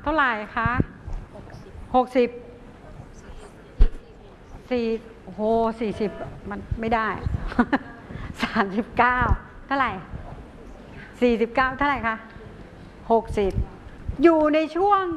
เท่าไหร่คะ60 4โอ้โห40มันไม่ได้ 39เท่าไหร่49เท่าไหร่คะ60อยู่ในช่วง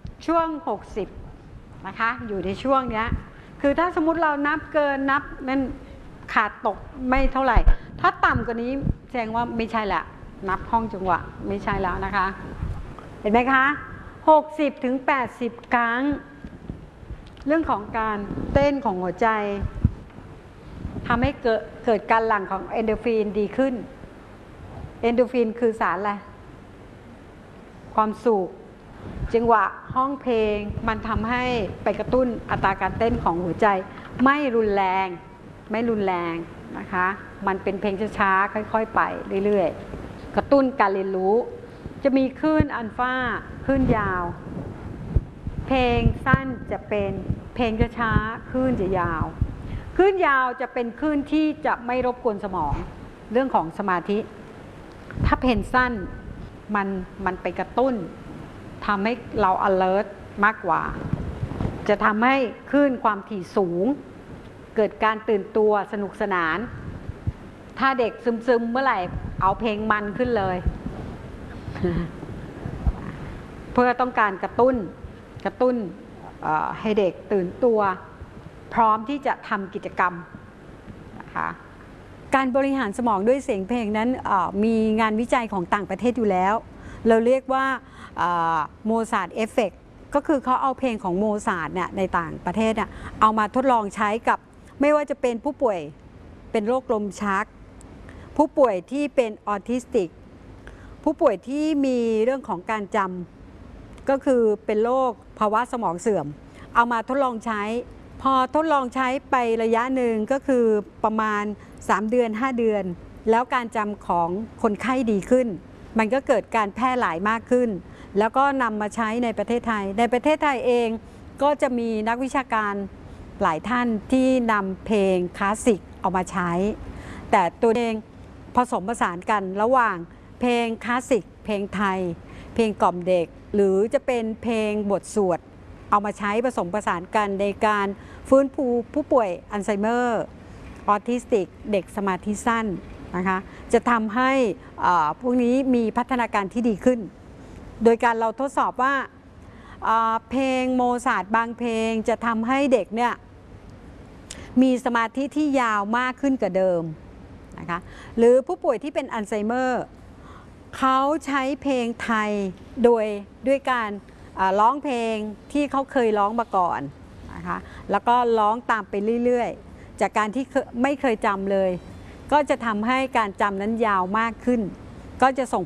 60นะคะอยู่ในช่วงเนี้ยคือถ้าสมมุติเรานับเกินนับนั่นขาดตกไม่เท่าไหร่ถ้าต่ำกว่านี้แสดงว่าไม่ใช่ละนับห้องจังหวะไม่ใช่แล้วนะคะเห็นไหมคะ60 ถึง 80 ครั้งเรื่องของการเต้นของหัวใจทำให้เกิดการหลั่งของเอนโดรฟินดีขึ้นเอนโดรฟินคือสารอะไรความสุขจังหวะห้องเพลงมันทำให้ไปกระตุ้นอัตราการเต้นของหัวใจไม่รุนแรงนะคะมันเป็นเพลงช้าๆค่อยๆไปเรื่อยๆกระตุ้นการเรียนรู้จะมีคลื่นอัลฟาคลื่นยาวเพลงสั้นจะเป็นเพลงช้าๆคลื่นจะยาวคลื่นยาวจะเป็นคลื่นที่จะไม่รบกวนสมองเรื่องของสมาธิถ้าเพลงสั้นมันไปกระตุ้นทำให้เรา alert มากกว่าจะทำให้คลื่นความถี่สูงเกิดการตื่นตัวสนุกสนานถ้าเด็กซึมๆเมื่อไหร่เอาเพลงมันขึ้นเลย เพื่อต้องการกระตุ้นให้เด็กตื่นตัวพร้อมที่จะทำกิจกรรมนะคะการบริหารสมองด้วยเสียงเพลงนั้นมีงานวิจัยของต่างประเทศอยู่แล้วเราเรียกว่าโมซาร์ทเอฟเฟกต์ก็คือเขาเอาเพลงของโมซาร์ทเนี่ยในต่างประเทศเนี่ยเอามาทดลองใช้กับไม่ว่าจะเป็นผู้ป่วยเป็นโรคลมชักผู้ป่วยที่เป็นออทิสติกผู้ป่วยที่มีเรื่องของการจำก็คือเป็นโรคภาวะสมองเสื่อมเอามาทดลองใช้พอทดลองใช้ไประยะหนึ่งก็คือประมาณ3 เดือน 5 เดือนแล้วการจำของคนไข้ดีขึ้นมันก็เกิดการแพร่หลายมากขึ้นแล้วก็นำมาใช้ในประเทศไทยเองก็จะมีนักวิชาการหลายท่านที่นำเพลงคลาสสิกเอามาใช้แต่ตัวเองผสมผสานกันระหว่างเพลงคลาสสิกเพลงไทยเพลงกล่อมเด็กหรือจะเป็นเพลงบทสวดเอามาใช้ผสมผสานกันในการฟื้นฟูผู้ป่วยอัลไซเมอร์ออทิสติกเด็กสมาธิสั้นนะคะจะทำให้พวกนี้มีพัฒนาการที่ดีขึ้นโดยการเราทดสอบว่าเพลงโมซาร์ทบางเพลงจะทำให้เด็กเนี่ยมีสมาธิที่ยาวมากขึ้นกว่าเดิมนะคะหรือผู้ป่วยที่เป็นอัลไซเมอร์เขาใช้เพลงไทยด้วยการร้องเพลงที่เขาเคยร้องมาก่อนนะคะแล้วก็ร้องตามไปเรื่อยๆจากการที่ไม่เคยจำเลยก็จะทำให้การจำนั้นยาวมากขึ้นก็จะส่ง